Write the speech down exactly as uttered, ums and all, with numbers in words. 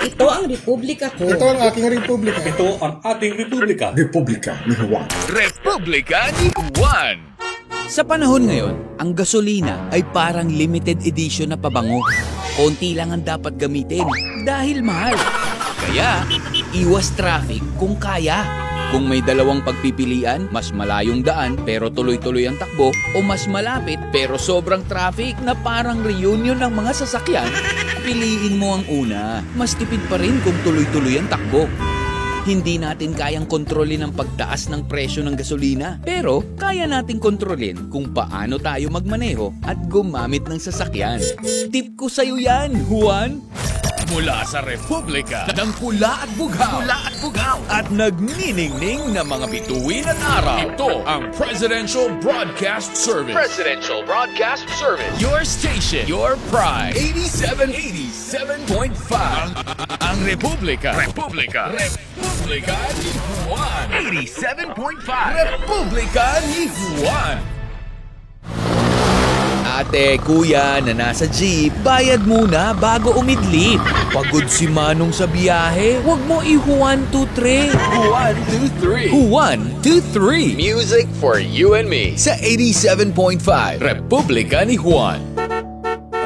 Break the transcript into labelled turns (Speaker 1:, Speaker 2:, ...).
Speaker 1: Ito ang republika ko.
Speaker 2: Ito ang aking republika.
Speaker 3: Ito ang ating republika.
Speaker 2: Republika ni Juan.
Speaker 4: Republika ni Juan. Sa panahon ngayon, ang gasolina ay parang limited edition na pabango. Konti lang ang dapat gamitin dahil mahal. Kaya, iwas traffic kung kaya. Kung may dalawang pagpipilian, mas malayong daan pero tuloy-tuloy ang takbo o mas malapit pero sobrang traffic na parang reunion ng mga sasakyan, piliin mo ang una. Mas tipid pa rin kung tuloy-tuloy ang takbo. Hindi natin kayang kontrolin ang pagtaas ng presyo ng gasolina, pero kaya nating kontrolin kung paano tayo magmaneho at gumamit ng sasakyan. Tip ko sa'yo yan, Juan! Mula sa Republika ng Pula at Bughaw, Pula at Bughaw at nagniningning na mga bituin at araw. Ito ang Presidential Broadcast Service. Presidential Broadcast Service. Your station, your pride. eighty-seven eighty-seven point five. Ang, ang Republika. Republika. Republika ni Juan. eighty-seven point five. Republika ni Juan. Ate, kuya na nasa jeep, bayad muna bago umidlip. Pagod si Manong sa biyahe, huwag mo i-Juan two three. Juan two three. Juan two three. Music for you and me sa eighty-seven point five. Republika ni Juan.